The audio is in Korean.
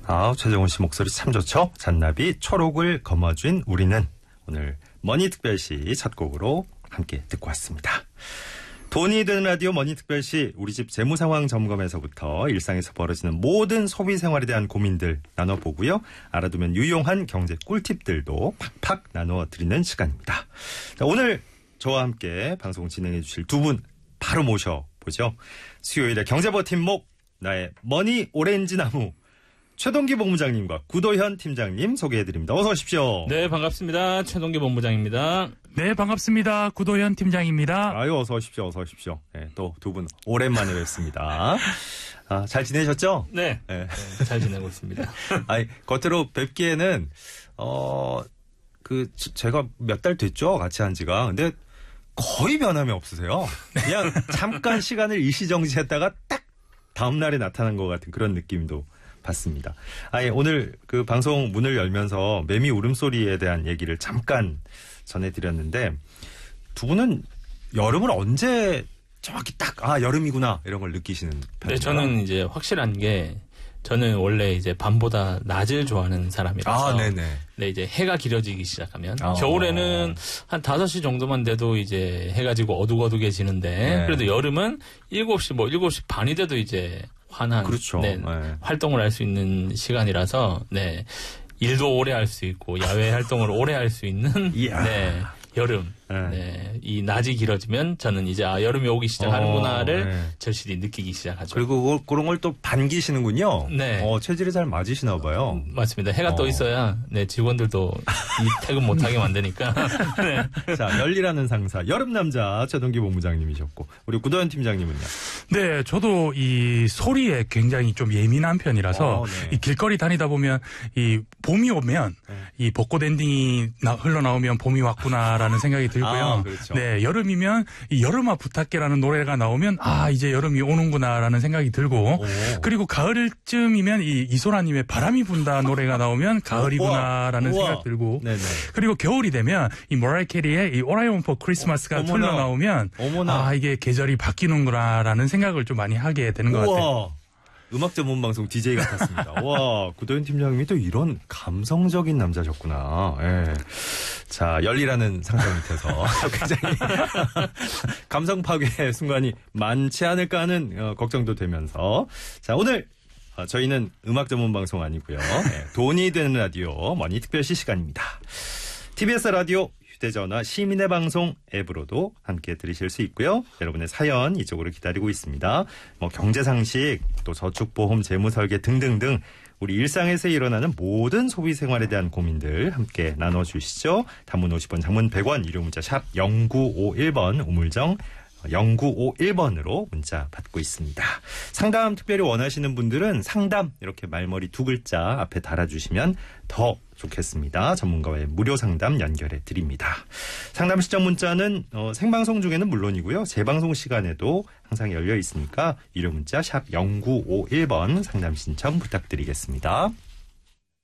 최정훈 씨 목소리 참 좋죠? 잔나비 초록을 거머쥔 우리는 오늘 머니특별시 첫 곡으로 함께 듣고 왔습니다. 돈이 되는 라디오 머니특별시 우리 집 재무상황 점검에서부터 일상에서 벌어지는 모든 소비생활에 대한 고민들 나눠보고요. 알아두면 유용한 경제 꿀팁들도 팍팍 나눠드리는 시간입니다. 자, 오늘 저와 함께 방송 진행해 주실 두 분 바로 모셔보죠. 수요일에 경제버팀목 나의 머니 오렌지 나무 최동기 본부장님과 구도현 팀장님 소개해드립니다. 어서 오십시오. 네, 반갑습니다. 최동기 본부장입니다. 네, 반갑습니다. 구도현 팀장입니다. 아유, 어서 오십시오. 어서 오십시오. 네, 또 두 분 오랜만에 뵙습니다. 잘 지내셨죠? 네. 네. 잘 지내고 있습니다. 아니, 겉으로 뵙기에는, 제가 몇 달 됐죠? 같이 한 지가. 근데 거의 변함이 없으세요. 그냥 잠깐 시간을 일시정지했다가 딱 다음날에 나타난 것 같은 그런 느낌도 받습니다. 오늘 그 방송 문을 열면서 매미 울음소리에 대한 얘기를 잠깐 전해드렸는데 두 분은 여름을 언제 정확히 딱 여름이구나 이런 걸 느끼시는 편인가요? 네, 저는 이제 확실한 게 저는 원래 이제 밤보다 낮을 좋아하는 사람이라서 네네. 네, 이제 해가 길어지기 시작하면 겨울에는 한 5시 정도만 돼도 이제 해가 지고 어둑어둑해지는데 네. 그래도 여름은 7시 7시 반이 돼도 이제 환한 그렇죠. 네, 네. 활동을 할 수 있는 시간이라서 네. 일도 오래 할 수 있고 야외 활동을 오래 할 수 있는 네, 여름. 네, 이 낮이 길어지면 저는 이제 여름이 오기 시작하는구나를 네. 절실히 느끼기 시작하죠. 그리고 그런 걸 또 반기시는군요. 네. 체질이 잘 맞으시나 봐요. 맞습니다. 해가 떠 있어야 네, 직원들도 이 퇴근 못하게 만드니까. 네. 자, 열일하는 상사 여름 남자 최동기 본부장님이셨고 우리 구도현 팀장님은요? 네, 저도 이 소리에 굉장히 좀 예민한 편이라서 네. 이 길거리 다니다 보면 이 봄이 오면 이 벚꽃 엔딩이 흘러나오면 봄이 왔구나라는 생각이 들고요. 그렇죠. 네, 여름이면 이 여름아 부탁해라는 노래가 나오면 이제 여름이 오는구나라는 생각이 들고 그리고 가을쯤이면 이 이소라님의 바람이 분다 노래가 나오면 가을이구나라는 생각 들고 네네. 그리고 겨울이 되면 이 모라이 캐리의 이 All I Want for Christmas가 흘러나오면 이게 계절이 바뀌는구나라는 생각을 좀 많이 하게 되는 것 같아요. 음악 전문 방송 DJ 같았습니다. 와, 구도현 팀장님이 또 이런 감성적인 남자셨구나. 예. 자, 열일하는 상사 밑에서 굉장히 감성 파괴의 순간이 많지 않을까 하는 걱정도 되면서 자, 오늘 저희는 음악 전문 방송 아니고요. 돈이 되는 라디오 머니특별시 시간입니다. TBS 라디오 휴대전화 시민의 방송 앱으로도 함께 들으실 수 있고요. 여러분의 사연 이쪽으로 기다리고 있습니다. 경제상식, 또 저축보험, 재무설계 등등등 우리 일상에서 일어나는 모든 소비생활에 대한 고민들 함께 나눠주시죠. 단문 50원, 장문 100원, 유료 문자 샵 0951번, 우물정 0951번으로 문자 받고 있습니다. 상담 특별히 원하시는 분들은 상담 이렇게 말머리 2글자 앞에 달아주시면 더 좋겠습니다. 전문가와의 무료 상담 연결해 드립니다. 상담 시청 문자는 생방송 중에는 물론이고요. 재방송 시간에도 항상 열려 있으니까 유료 문자 샵 0951번 상담 신청 부탁드리겠습니다.